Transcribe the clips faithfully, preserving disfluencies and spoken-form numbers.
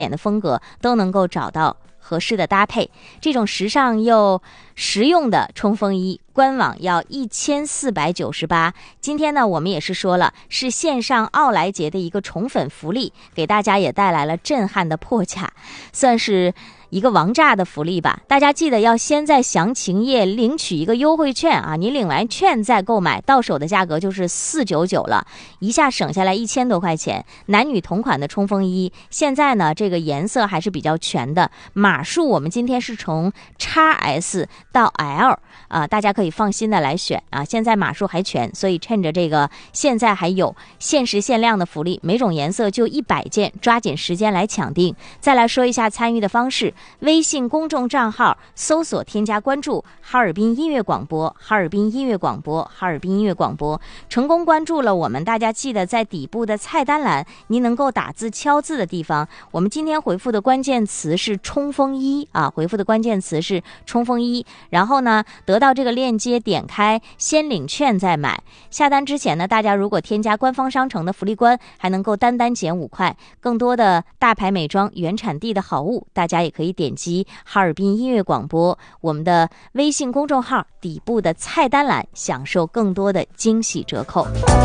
的风格都能够找到合适的搭配。这种时尚又实用的冲锋衣官网要一千四百九十八。今天呢，我们也是说了，是线上奥莱节的一个宠粉福利，给大家也带来了震撼的破价，算是一个王炸的福利吧。大家记得要先在详情页领取一个优惠券啊，你领完券再购买，到手的价格就是四百九十九了，一下省下来一千多块钱。男女同款的冲锋衣，现在呢这个颜色还是比较全的，码数我们今天是从 X S 到 L 啊，大家可以放心的来选啊。现在码数还全，所以趁着这个现在还有限时限量的福利，每种颜色就一百件，抓紧时间来抢订。再来说一下参与的方式，微信公众账号搜索添加关注哈尔滨音乐广播，哈尔滨音乐广播，哈尔滨音乐广播。成功关注了我们，大家记得在底部的菜单栏，您能够打字敲字的地方，我们今天回复的关键词是冲锋衣啊，回复的关键词是冲锋衣。然后呢，得到这个链接，点开先领券再买。下单之前呢，大家如果添加官方商城的福利官，还能够单单减五块。更多的大牌美妆原产地的好物，大家也可以点击哈尔滨音乐广播我们的微信公众号底部的菜单栏，享受更多的惊喜折扣。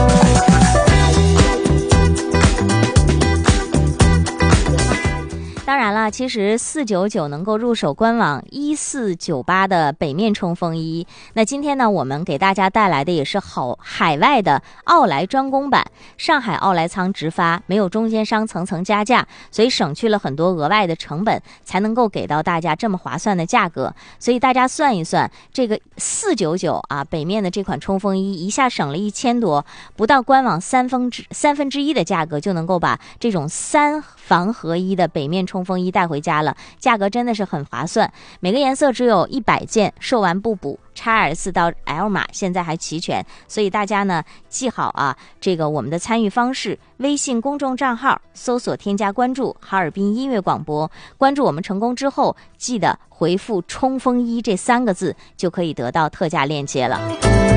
当然了，其实四百九十九能够入手官网一四九八的北面冲锋衣。那今天呢，我们给大家带来的也是好海外的奥莱专供版，上海奥莱仓直发，没有中间商层层加价，所以省去了很多额外的成本，才能够给到大家这么划算的价格。所以大家算一算，这个四百九十九啊，北面的这款冲锋衣一下省了一千多，不到官网三分之三分之一的价格，就能够把这种三防合一的北面冲锋冲锋衣带回家了，价格真的是很划算。每个颜色只有一百件，售完不补。X S 到 L 码现在还齐全，所以大家呢记好啊，这个我们的参与方式，微信公众账号搜索添加关注哈尔滨音乐广播，关注我们成功之后，记得回复冲锋衣这三个字，就可以得到特价链接了。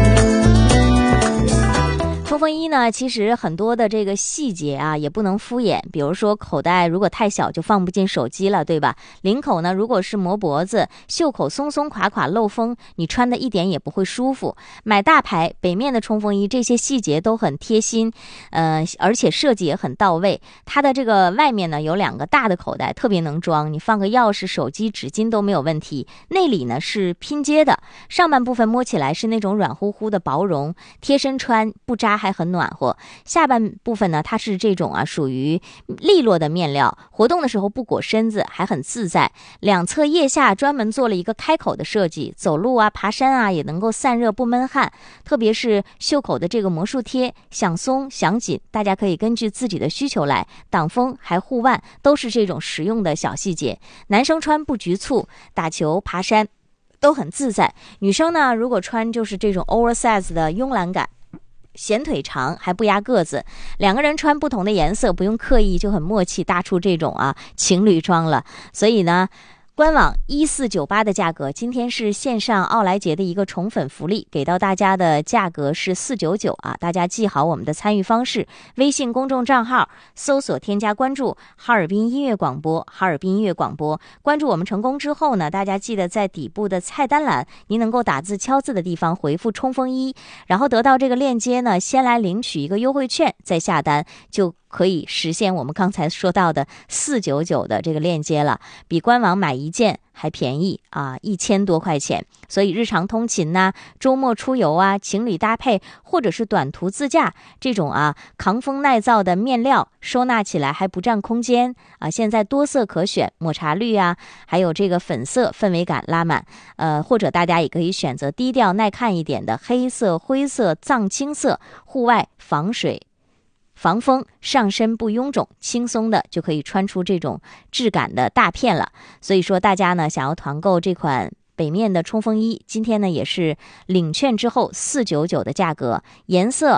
冲锋衣呢，其实很多的这个细节啊，也不能敷衍。比如说口袋如果太小，就放不进手机了，对吧？领口呢，如果是磨脖子，袖口松松垮垮漏风，你穿的一点也不会舒服。买大牌北面的冲锋衣，这些细节都很贴心，呃，而且设计也很到位。它的这个外面呢有两个大的口袋，特别能装，你放个钥匙、手机、纸巾都没有问题。内里呢是拼接的，上半部分摸起来是那种软乎乎的薄绒，贴身穿不扎还很暖和。下半部分呢，它是这种啊属于利落的面料，活动的时候不裹身子，还很自在。两侧腋下专门做了一个开口的设计，走路啊爬山啊也能够散热不闷汗。特别是袖口的这个魔术贴，想松想紧，大家可以根据自己的需求来，挡风还护腕，都是这种实用的小细节。男生穿不局促，打球爬山都很自在。女生呢，如果穿就是这种 oversize 的慵懒感，显腿长还不压个子，两个人穿不同的颜色，不用刻意就很默契，搭出这种啊情侣装了。所以呢，官网一四九八的价格，今天是线上奥莱节的一个宠粉福利，给到大家的价格是四百九十九啊，大家记好我们的参与方式，微信公众账号搜索添加关注哈尔滨音乐广播，哈尔滨音乐广播。关注我们成功之后呢，大家记得在底部的菜单栏，您能够打字敲字的地方回复冲锋衣，然后得到这个链接呢，先来领取一个优惠券，再下单就可以实现我们刚才说到的四百九十九的这个链接了，比官网买一件还便宜啊，一千多块钱。所以日常通勤呐、啊、周末出游啊、情侣搭配或者是短途自驾，这种啊抗风耐造的面料收纳起来还不占空间啊。现在多色可选，抹茶绿啊，还有这个粉色，氛围感拉满。呃，或者大家也可以选择低调耐看一点的黑色、灰色、藏青色，户外防水防风，上身不臃肿，轻松的就可以穿出这种质感的大片了。所以说大家呢想要团购这款北面的冲锋衣，今天呢也是领券之后四百九十九的价格，颜色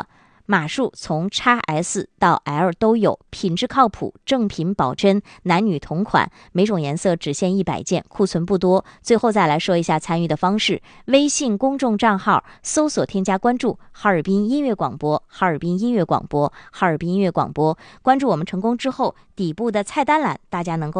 码数从 X S 到 L 都有，品质靠谱，正品保真，男女同款，每种颜色只限一百件，库存不多。最后再来说一下参与的方式，微信公众账号搜索添加关注哈尔滨音乐广播，哈尔滨音乐广播，哈尔滨音乐广播，关注我们成功之后，底部的菜单栏大家能够